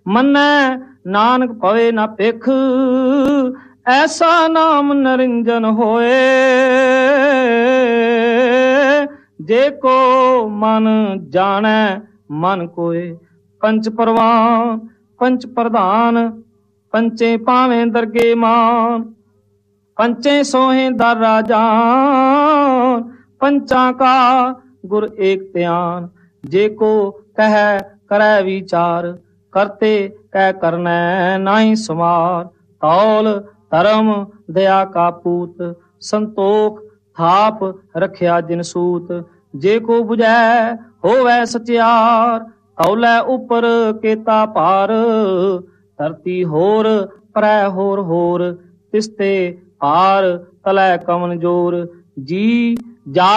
ਮੰਨੈ ਨਾਨਕ ਪਵੇ ਨਾ ਭਿਖ, ਐਸਾ ਨਾਮ ਨਿਰੰਜਨ ਹੋਏ। ਜੇ ਕੋ ਮਨ ਜਾਣੈ ਮਨ ਕੋਏ, ਪੰਚ ਪਰਵਾਨ ਪੰਚ ਪ੍ਰਧਾਨ, ਪੰਚੇ ਭਾਵੇਂ ਦਰਗੇ ਮਾਨ। ਪੰਚੇ ਸੋਹੇ ਦਰ ਰਾਜਾਨ, ਪੰਚਾਂ ਕਾ ਗੁਰ ਏਕ ਧਿਆਨ। ਜੇ ਕੋ ਕਹਿ ਕਰੈ ਵਿਚਾਰ, ਕਰਤੇ ਕਹਿ ਕਰਨੈ ਨਾਹੀ ਸਮਾਰ। ਤੌਲ ਧਰਮ ਦਇਆ ਕਾ ਪੂਤ, ਸੰਤੋਖ ਥਾਪ ਰਖਿਆ ਜਿਨ ਸੂਤ। ਜੇ ਕੋ ਬੁਝੈ ਹੋਵੈ ਸਚਿਆਰ, ਤੌਲੇ ਉਪਰ ਕੇਤਾ ਭਾਰ। ਧਰਤੀ ਹੋਰ ਪਰੈ ਹੋਰ ਹੋਰ, ਤਿਸਤੇ ਭਾਰ ਤਲੈ ਕਵਨ ਜੋਰ। ਜੀ ਜਾ